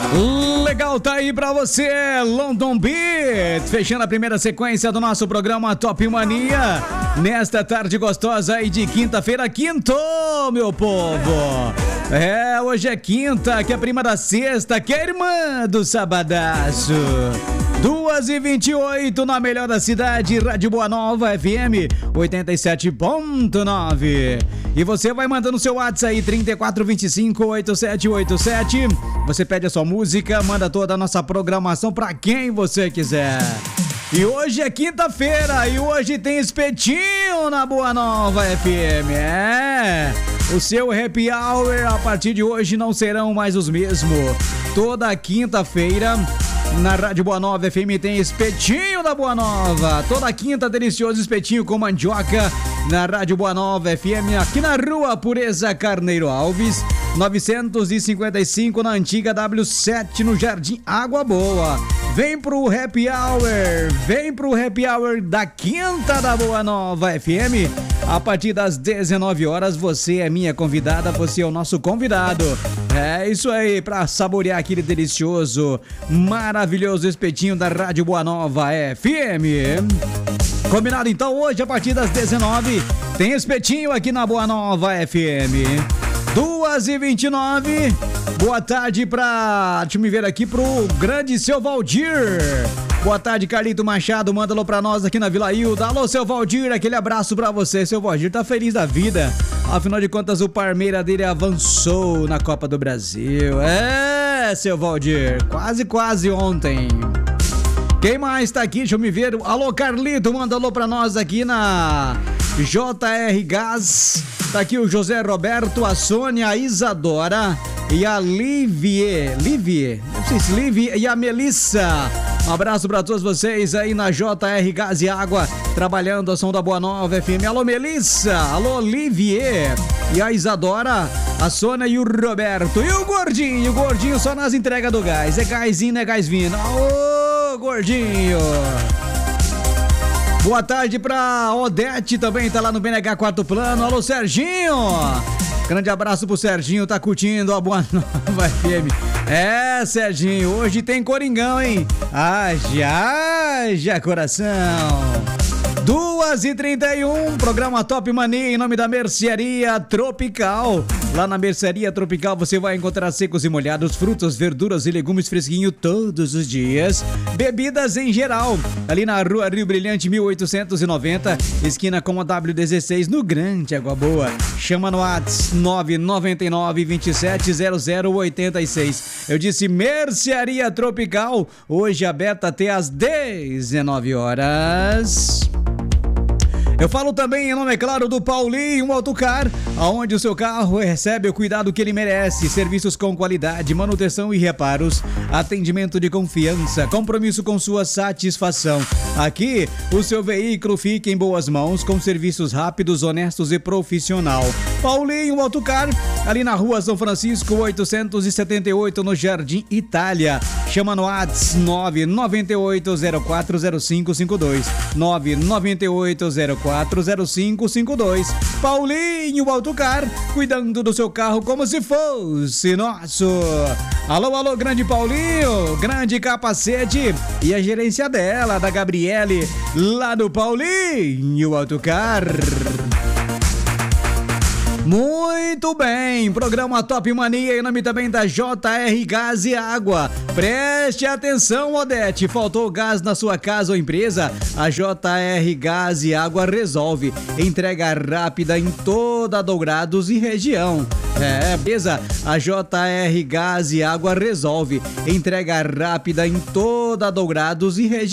Legal, tá aí pra você, London Beat, fechando a primeira sequência do nosso programa Top Mania, nesta tarde gostosa aí de quinta-feira, quinto, meu povo. Hoje é quinta, que é a prima da sexta, que é a irmã do sabadaço. 2h28 na melhor da cidade, Rádio Boa Nova FM 87.9. E você vai mandando seu WhatsApp aí, 3425-8787. Você pede a sua música, manda toda a nossa programação pra quem você quiser. E hoje é quinta-feira e hoje tem espetinho na Boa Nova FM. O seu happy hour a partir de hoje não serão mais os mesmos. Toda quinta-feira na Rádio Boa Nova FM tem espetinho da Boa Nova. Toda quinta, delicioso espetinho com mandioca na Rádio Boa Nova FM, aqui na Rua Pureza Carneiro Alves, 955, na antiga W7, no Jardim Água Boa. Vem pro happy hour da quinta da Boa Nova FM. A partir das 19 horas, você é minha convidada, você é o nosso convidado. É isso aí, pra saborear aquele delicioso, maravilhoso espetinho da Rádio Boa Nova FM. Combinado então, hoje a partir das 19 tem espetinho aqui na Boa Nova FM. 2h29, boa tarde deixa eu me ver aqui pro grande seu Valdir. Boa tarde, Carlito Machado, manda alô pra nós aqui na Vila Hilda. Alô, seu Valdir, aquele abraço pra você. Seu Valdir tá feliz da vida, afinal de contas o Parmeira dele avançou na Copa do Brasil. Seu Valdir, quase ontem. Quem mais tá aqui? Deixa eu me ver. Alô, Carlito, manda alô pra nós aqui na JR Gás. Tá aqui o José Roberto, a Sônia, a Isadora e a Livie, não sei se Livie, e a Melissa. Um abraço pra todos vocês aí na JR Gás e Água, trabalhando a som da Boa Nova FM. Alô, Melissa, alô, Livie e a Isadora, a Sônia e o Roberto. E o gordinho só nas entregas do gás. É gásinho, não é gás vindo. Ô, gordinho. Boa tarde pra Odete, também tá lá no BNH Quarto Plano. Alô, Serginho. Grande abraço pro Serginho, tá curtindo a Boa Nova FM. Serginho, hoje tem Coringão, hein? Haja coração. 2h31, programa Top Mania em nome da Mercearia Tropical. Lá na Mercearia Tropical você vai encontrar secos e molhados, frutas, verduras e legumes fresquinho todos os dias. Bebidas em geral, ali na Rua Rio Brilhante 1890, esquina com a W16, no Grande Água Boa. Chama no WhatsApp 999-270086. Eu disse Mercearia Tropical, hoje aberta até às 19 horas. Eu falo também em nome, é claro, do Paulinho Autocar, aonde o seu carro recebe o cuidado que ele merece. Serviços com qualidade, manutenção e reparos, atendimento de confiança, compromisso com sua satisfação. Aqui, o seu veículo fica em boas mãos, com serviços rápidos, honestos e profissional. Paulinho Autocar, ali na Rua São Francisco, 878, no Jardim Itália. Chama no WhatsApp 998040552. 998040552. Paulinho Autocar, cuidando do seu carro como se fosse nosso. Alô, grande Paulinho, grande Capacete e a gerência dela, da Gabriele, lá do Paulinho Autocar. Muito bem, programa Top Mania em nome também da JR Gás e Água. Preste atenção, Odete, faltou gás na sua casa ou empresa? A JR Gás e Água resolve. Entrega rápida em toda Dourados e região. Beleza? A JR Gás e Água resolve. Entrega rápida em toda Dourados e região.